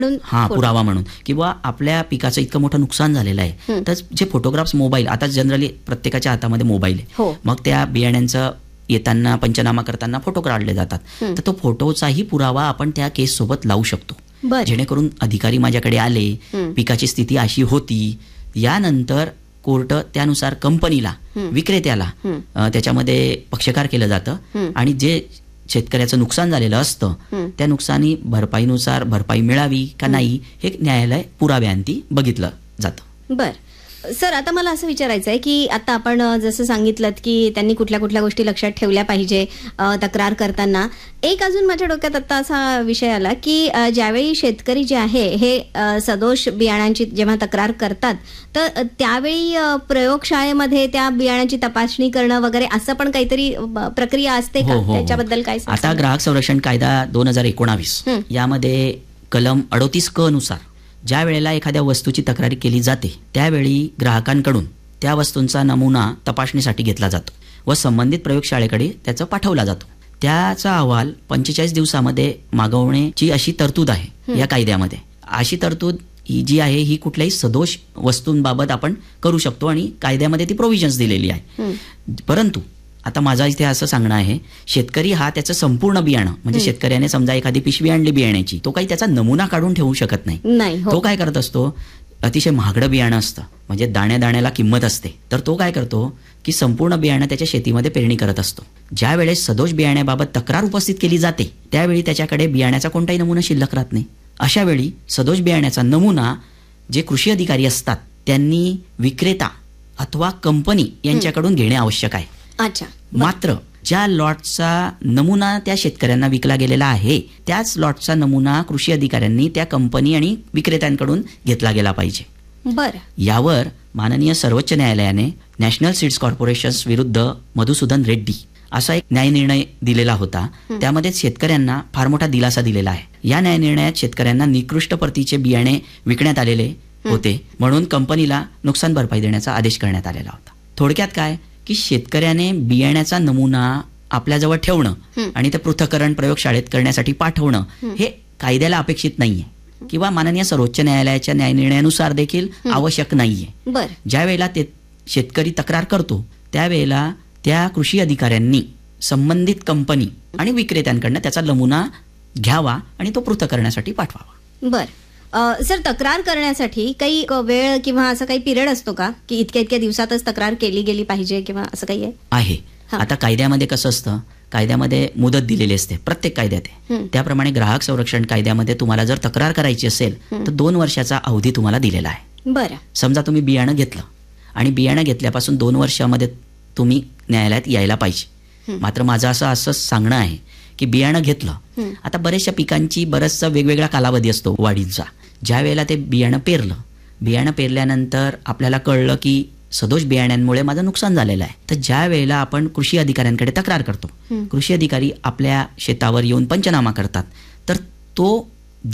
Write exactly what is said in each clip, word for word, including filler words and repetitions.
हा पुरावा म्हणून, किंवा आपल्या पिकाचं इतकं मोठं नुकसान झालेलं आहे तर जे फोटोग्राफ्स, मोबाईल, आता जनरली प्रत्येकाच्या हातामध्ये मोबाईल आहे, मग त्या बियाण्यांचं येताना पंचनामा करताना फोटो काढले जातात, तर तो फोटोचाही पुरावा आपण त्या केस सोबत लावू शकतो, जेणेकरून अधिकारी माझ्याकडे आले, पिकाची स्थिती अशी होती, यानंतर कोर्ट त्यानुसार कंपनीला, विक्रेत्याला त्याच्यामध्ये पक्षकार केलं जातं आणि जे शेतकऱ्याचं नुकसान झालेलं असतं त्या नुकसानी भरपाईनुसार भरपाई मिळावी का नाही हे न्यायालय पुराव्यांती बघितलं जातं. बर सर, आता मला असं विचारायचं आहे की आता आपण जसं सांगितलं की त्यांनी कुठल्या कुठल्या गोष्टी लक्षात ठेवल्या पाहिजे तक्रार करताना, एक अजून माझ्या डोक्यात आता असा विषय आला की ज्यावेळी शेतकरी जे आहे हे सदोष बियाणांची जेव्हा तक्रार करतात तर त्यावेळी प्रयोगशाळेमध्ये त्या बियाणांची तपासणी करणं वगैरे असं पण काहीतरी प्रक्रिया असते का? त्याच्याबद्दल काय? आता ग्राहक संरक्षण कायदा दोन हजार एकोणावीस यामध्ये कलम अडोतीस क नुसार ज्या वेळेला एखाद्या वस्तूची तक्रारी केली जाते त्यावेळी ग्राहकांकडून त्या वस्तूंचा नमुना तपासणीसाठी घेतला जातो व संबंधित प्रयोगशाळेकडे त्याचा पाठवला जातो. त्याचा अहवाल पंचेचाळीस दिवसामध्ये मागवण्याची अशी तरतूद आहे या कायद्यामध्ये. अशी तरतूद ही जी आहे ही कुठल्याही सदोष वस्तूंबाबत आपण करू शकतो आणि कायद्यामध्ये ती प्रोव्हिजन्स दिलेली आहे. परंतु आता माझा इथे असं सांगणं आहे, शेतकरी हा त्याचं संपूर्ण बियाणं म्हणजे शेतकऱ्याने समजा एखादी पिशवी आणली बियाण्याची, तो काही त्याचा नमुना काढून ठेवू शकत नाही. तो काय करत असतो, अतिशय महागडं बियाणं असतं म्हणजे दाण्या दाण्याला किंमत असते, तर तो काय करतो की संपूर्ण बियाणं त्याच्या शेतीमध्ये पेरणी करत असतो. ज्या वेळेस सदोष बियाण्याबाबत तक्रार उपस्थित केली जाते त्यावेळी त्याच्याकडे बियाण्याचा कोणताही नमुना शिल्लक राहत नाही. अशा वेळी सदोष बियाण्याचा नमुना जे कृषी अधिकारी असतात त्यांनी विक्रेता अथवा कंपनी यांच्याकडून घेणे आवश्यक आहे. अच्छा. मात्र ज्या लॉटचा नमुना त्या शेतकऱ्यांना विकला गेलेला आहे त्याच लॉटचा नमुना कृषी अधिकाऱ्यांनी त्या कंपनी आणि विक्रेत्यांकडून घेतला गेला पाहिजे. बरं. यावर माननीय सर्वोच्च न्यायालयाने नॅशनल सीड्स कॉर्पोरेशन विरुद्ध मधुसूदन रेड्डी असा एक न्यायनिर्णय दिलेला होता. त्यामध्ये शेतकऱ्यांना फार मोठा दिलासा दिलेला आहे. या न्यायनिर्णयात शेतकऱ्यांना निकृष्ट प्रतीचे बियाणे विकण्यात आलेले होते म्हणून कंपनीला नुकसान भरपाई देण्याचा आदेश करण्यात आलेला होता. थोडक्यात काय की शेतकऱ्याने बियाण्याचा नमुना आपल्याजवळ ठेवणं आणि ते पृथक्करण प्रयोगशाळेत करण्यासाठी पाठवणं हे कायद्याला अपेक्षित नाहीये किंवा माननीय सर्वोच्च न्यायालयाच्या न्यायनिर्णयानुसार देखील आवश्यक नाहीये. ज्या वेळेला ते शेतकरी तक्रार करतो त्यावेळेला त्या कृषी अधिकाऱ्यांनी संबंधित कंपनी आणि विक्रेत्यांकडनं त्याचा नमुना घ्यावा आणि तो पृथक्करणासाठी पाठवावा. बर सर, तक्रार करण्यासाठी काही वेळ किंवा असं काही पिरियड असतो का की इतक्या इतक्या दिवसातच तक्रार केली गेली पाहिजे किंवा असं काही आहे? आहे. आता कायद्यामध्ये कसं असतं, कायद्यामध्ये मुदत दिलेली असते प्रत्येक कायद्यात. त्याप्रमाणे ग्राहक संरक्षण कायद्यामध्ये तुम्हाला जर तक्रार करायची असेल तर दोन वर्षाचा अवधी तुम्हाला दिलेला आहे. बरं. समजा तुम्ही बियाणं घेतलं आणि बियाणं घेतल्यापासून दोन वर्षामध्ये तुम्ही न्यायालयात यायला पाहिजे. मात्र माझं असं असं सांगणं आहे की बियाणं घेतलं, आता बऱ्याचशा पिकांची बराचसा वेगवेगळा कालावधी असतो वाढीचा. ज्या वेळेला ते बियाणं पेरलं, बियाणं पेरल्यानंतर आपल्याला कळलं की सदोष बियाण्यांमुळे माझं नुकसान झालेलं आहे, तर ज्या वेळेला आपण कृषी अधिकाऱ्यांकडे तक्रार करतो, कृषी अधिकारी आपल्या शेतावर येऊन पंचनामा करतात, तर तो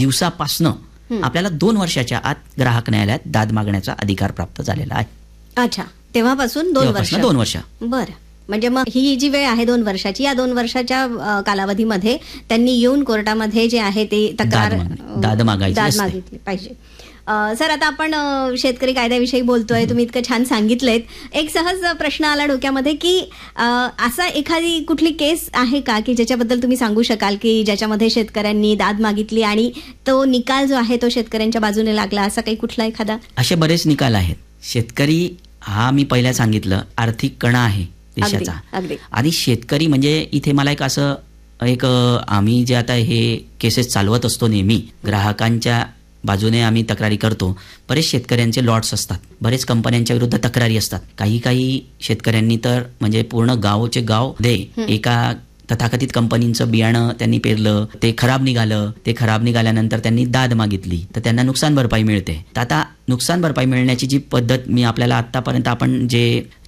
दिवसापासनं आपल्याला दोन वर्षाच्या आत ग्राहक न्यायालयात दाद मागण्याचा अधिकार प्राप्त झालेला आहे. अच्छा, तेव्हापासून दोन वर्ष दोन वर्ष बरं. म्हणजे मग ही जी वेळ आहे दोन वर्षाची, या दोन वर्षाच्या कालावधीमध्ये त्यांनी येऊन कोर्टामध्ये जे आहे ते तक्रार दाद मागितली पाहिजे. सर, आता आपण शेतकरी कायद्याविषयी बोलतोय, तुम्ही इतकं छान सांगितलंय. एक सहज प्रश्न आला डोक्यामध्ये की असा एखादी कुठली केस आहे का की ज्याच्याबद्दल तुम्ही सांगू शकाल की ज्याच्यामध्ये शेतकऱ्यांनी दाद मागितली आणि तो निकाल जो आहे तो शेतकऱ्यांच्या बाजूने लागला, असा काही कुठला एखादा? असे बरेच निकाल आहेत. शेतकरी हा मी पहिल्या सांगितलं आर्थिक कणा आहे देशाचा, आणि शेतकरी म्हणजे इथे मला एक असं एक आम्ही जे आता हे केसेस चालवत असतो नेहमी ग्राहकांच्या बाजूने आम्ही तक्रारी करतो. बरेच शेतकऱ्यांचे लॉट्स असतात, बरेच कंपन्यांच्या विरुद्ध तक्रारी असतात. काही काही शेतकऱ्यांनी तर म्हणजे पूर्ण गावचे गाव दे एका तथाकथित कंपनीचं बियाणं त्यांनी पेरलं, ते खराब निघालं, ते खराब निघाल्यानंतर त्यांनी दाद मागितली तर त्यांना नुकसान भरपाई मिळते. तर आता नुकसान भरपाई मिळण्याची जी पद्धत मी आपल्याला आतापर्यंत आपण जे